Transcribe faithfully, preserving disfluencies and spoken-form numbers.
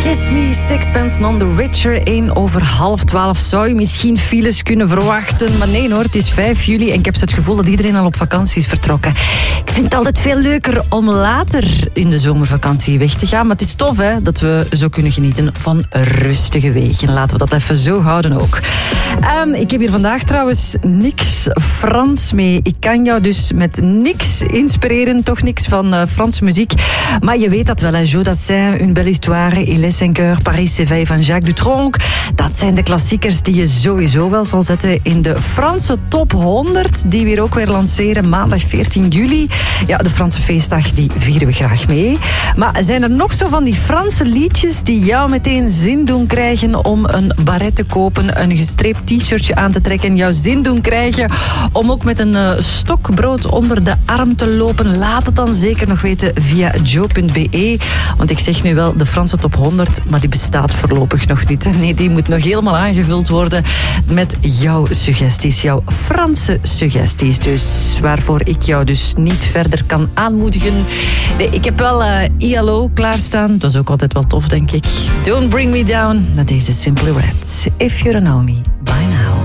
Kiss Me, Sixpence None the Richer. één over half twaalf zou je misschien files kunnen verwachten. Maar nee hoor, het is vijf juli en ik heb zo het gevoel dat iedereen al op vakantie is vertrokken. Ik vind het altijd veel leuker om later in de zomervakantie weg te gaan. Maar het is tof hè, dat we zo kunnen genieten van rustige wegen. Laten we dat even zo houden ook. Um, ik heb hier vandaag trouwens niks Frans mee. Ik kan jou dus met niks inspireren. Toch niks van uh, Franse muziek. Maar je weet dat wel, hè. Joe Dassin, Une belle histoire, Il est cinq heures, Paris s'éveille van Jacques Dutronc. Dat zijn de klassiekers die je sowieso wel zal zetten in de Franse top honderd. Die we hier ook weer lanceren maandag veertien juli. Ja, de Franse feestdag, die vieren we graag mee. Maar zijn er nog zo van die Franse liedjes die jou meteen zin doen krijgen om een baret te kopen, een gestreept t-shirtje aan te trekken, jouw zin doen krijgen om ook met een uh, stokbrood onder de arm te lopen? Laat het dan zeker nog weten via joe punt be. Want ik zeg nu wel de Franse top honderd, maar die bestaat voorlopig nog niet. Nee, die moet nog helemaal aangevuld worden met jouw suggesties, jouw Franse suggesties. Dus waarvoor ik jou dus niet verder kan aanmoedigen. Nee, ik heb wel uh, I L O klaarstaan. Dat is ook altijd wel tof, denk ik. Don't Bring Me Down. Na deze Simply Red. If you don't know me, by now.